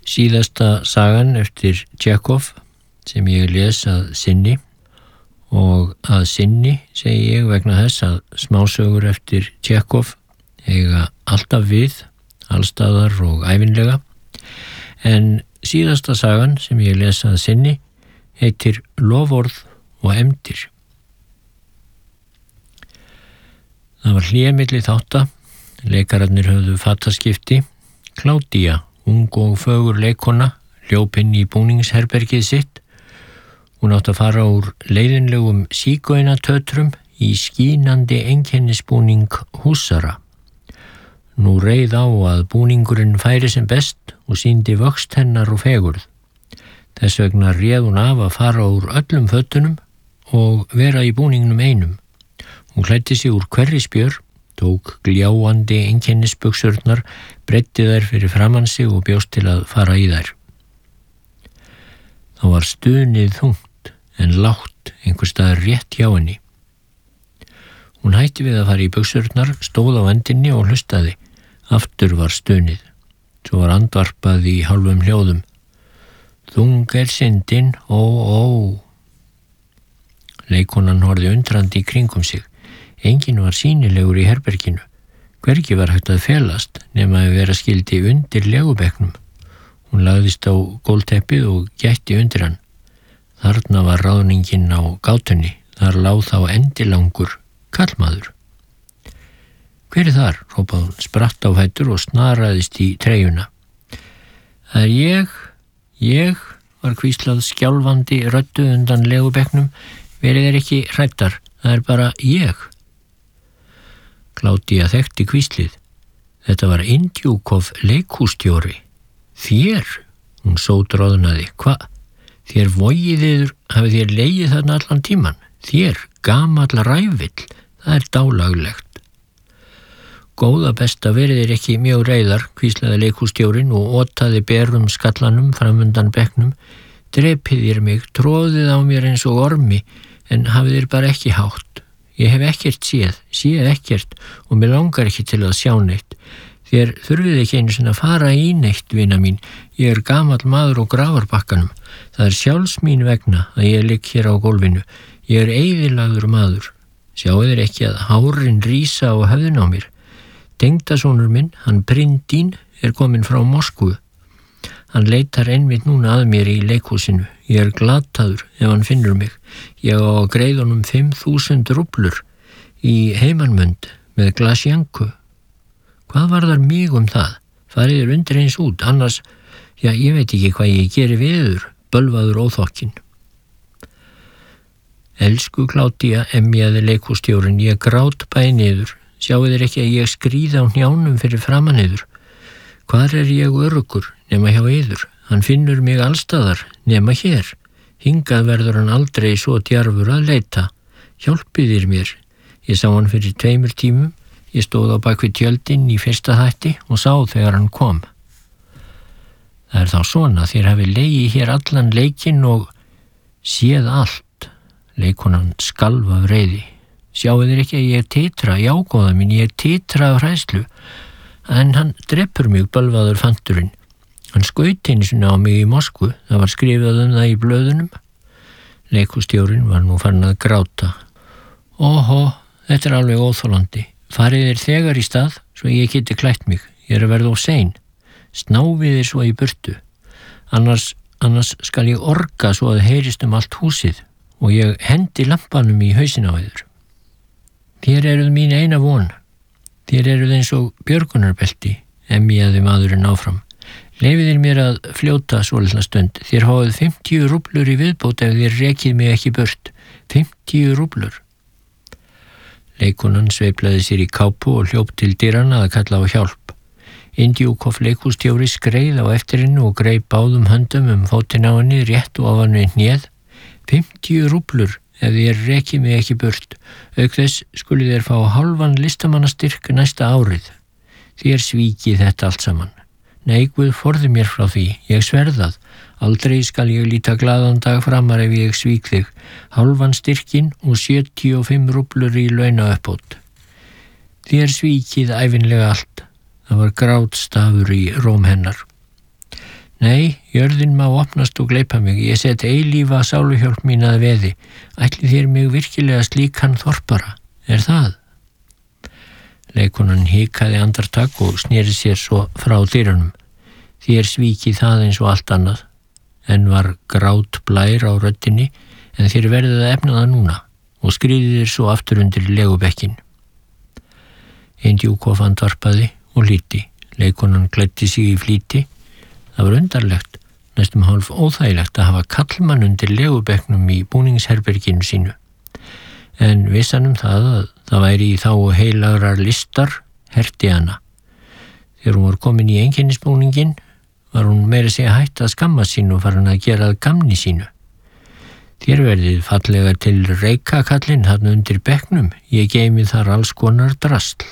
síðasta sagan eftir Tjekov sem ég les að sinni, og að sinni segi ég vegna þess að smásögur eftir Tjekov eiga alltaf við, allstaðar og ævinlega, en síðasta sagan sem ég les að sinni heitir Loforð og efndir. Það var hlé milli þátta, leikararnir höfðu fattaskipti. Kládía, ung og fögur leikkona, hljóp inn í búningsherbergið sitt. Hún átti að fara úr leiðinlegum sígaunatötrum í skínandi einkennisbúning húsara. Nú reið á að búningurinn færi sem best og sýndi vöxt hennar og fegurð. Þess vegna réð hún af að fara úr öllum fötunum og vera í búningnum einum. Hún klæddi sig úr hverri spjör, tók gljáandi einkennisbuxurnar, breiddi þær fyrir framan sig og bjóst til að fara í þær. Það var stunið þungt en lágt einhvers staðar rétt hjá henni. Hún hætti við að fara í buxurnar, stóð á endinni og hlustaði. Aftur var stunið. Svo var andvarpað í hálfum hljóðum. Þung syndin, ó, ó. Leikkonan horfði undrandi í kringum sig. Enginn var sýnilegur í herberginu. Hvergi var hægt að felast nema að vera skildi undir legubekknum. Hún lagðist á gólteppið og gætti undir hann. Þarna var ráðningin á gátunni. Þar lá þá endilangur karlmaður. Hver þar? Hrópaði hún, spratt á fætur og snaraðist í treyjuna. Það er ég, var hvíslað skjálfandi röddu undan legubekknum. Verið ekki hræddar, það er bara ég. Kládía þekkti hvíslið. Þetta var Indjúkov leikhússtjóri. Þér? Hún sótróðnaði. Hvað? Þér vogið yður, hafið þér legið þarna allan tíman? Þér, gamall ræfill, það er dálaglegt. Góða besta, verið þér ekki mjög reiðar, hvíslaði leikhússtjórin og otaði berum skallanum framundan bekknum. Drepið þér mig, tróðið á mér eins og ormi, en hafið þér bara ekki hátt. Ég hef ekkert séð ekkert og mér langar ekki til að sjá neitt. Þér þurfið ekki einu sinni að fara í neitt, vina mín. Ég er gamall maður á grafarbakkanum. Það er sjálfs mín vegna að ég ligg hér á gólfinu. Ég er eyðilagður maður. Sjáu þér ekki að hárin rísa á höfðinu á mér. Tengdasonur minn, hann Bryndín, er kominn frá Moskvu. Hann leitar einmitt núna að mér í leikhúsinu. Ég er glataður ef hann finnur mig. Ég á að greiða honum 5.000 rúblur í heimannmönd með glasjanku. Hvað varðar mig það? Farið þér undir eins út, annars, ég veit ekki hvað ég geri við þur, bölvaður óþokkin. Elsku Kládía, emjaði leikhússtjórinn, ég grát bæði niður. Sjáu þér ekki að ég skríða á hnjánum fyrir framan yður? Hvar er ég öruggur nema hjá yður? Hann finnur mig allstaðar nema hér. Hingað verður hann aldrei svo djarfur að leita. Hjálpið þér mér. Ég sá hann fyrir 2 tímum. Ég stóð á bak við tjöldin í fyrsta þætti og sá þegar hann kom. Það er þá svona, þér hafi legið hér allan leikinn og séð allt. Leikkonan skalf af reiði. Sjáu þér ekki að ég titra, já góða mín, ég titra af hræðslu. En hann drepur mig, bölvaður fanturinn. Hann skaut einu sinni á mig í Moskvu, það var skrifað það í blöðunum. Leikhússtjórinn var nú farin að gráta. Óhó, þetta er alveg óþolandi. Farið þér þegar í stað, svo ég geti klætt mig. Ég er að verða of sein. Snáfið þér svo í burtu. Annars skal ég orga svo að heyrist allt húsið og ég hendi lampanum í hausinn á yður. Þér eruð mín eina von. Þér eruð eins og björgunarbelti, emjaði maðurinn áfram. Leyfið þér mér að fljóta svolitla stund. Þér fáið 50 rúblur í viðbót ef þér rekið mig ekki burt. 50 rúblur. Leikkonan sveiflaði sér í kápu og hljóp til dyranna að kalla á hjálp. Indjúkov leikhússtjóri skreið á eftir henni og greip báðum höndum fótinn á henni rétt og ofan við hnéð. 50 rúblur ef þér rekið mig ekki burt. Auk þess skuli þér fá hálfan listamannastyrk næsta árið. Þér svíkið þetta allt saman. Nei, Guð forði mér frá því, ég sverðað. Aldrei skal ég líta glaðan dag framar ef ég svík þig. Hálfan styrkin og 75 rúblur í launauppbót. Þér svíkið ævinlega allt. Það var grátstafur í róm hennar. Nei, jörðin má opnast og gleypa mig, ég set eilífa sáluhjálp mín að veði. Ætli þér mig virkilega slíkan þorpara, það? Leikonan hikaði andartak og sneri sér svo frá dyrunum. Þér svíkið það eins og allt annað. En var grát blær á röddinni, en þér verðið að efna það núna og skriðið þér svo aftur undir legubekkin. Indjúkof andvarpaði og líti. Leikonan klæddi sig í flýti. Það var undarlegt, næstum hálf óþægilegt að hafa kallmann undir legubekknum í búningsherberginu sínu. En vissan það að það væri í þá heilagrar listar, herti hana. Þegar hún var komin í einkennisbúningin, var hún meira segja hætt að skamma sín og farin að gera að gamni sínu. Þér verðið fallega til reykakallinn þarna undir bekknum, ég geymi þar alls konar drasl.